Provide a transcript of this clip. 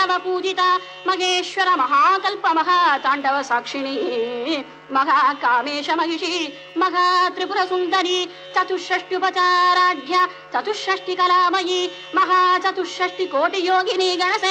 पूजिता महेश्वर महाकल्प महातांडव साक्षिणी महाकामेश महिषी महात्रिपुर सुंदरी चतुष्षष्ट्युपचाराढ्य चतुष्षष्टि कलामयी महाचतुष्षष्टि कोटि योगिनी गणसे